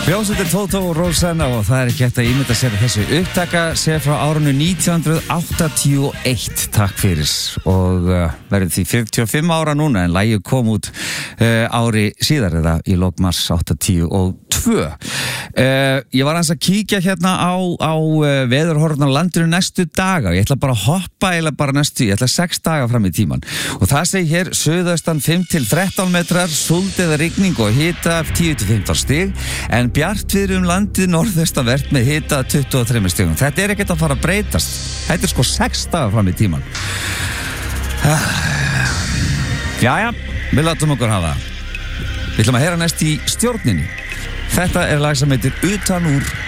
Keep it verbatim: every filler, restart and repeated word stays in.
Hljómsveitin Tótó og Rósanna og það er ekki hægt að ímynda sér að þessu upptaka sé frá árinu nítján hundruð áttatíu og eitt, takk fyrir, og uh, verður því fjörutíu og fimm ára núna en lagið kom út uh, ári síðar eða í lok mars áttatíu og tvö. Uh, ég var aðeins að kíkja hérna á, á uh, veðurhorfurnar á landinu næstu daga og ég ætla bara að hoppa eða bara næstu, ég ætla sex daga fram í tíman og það segir hér suðaustan fimm til þrettán metrar, súld eða rigning og hita tíu til fimmtán stig en bjartviðri um landið norðvestanvert með hita tuttugu og þremur stigum. Þetta er ekkert að fara að breytast. Þetta er sko sex dagar fram í tíman. Jæja, við látum okkur hafa. Við ætlum að heyra næst í stjórninni. Þetta er lag sem heitir Utan úr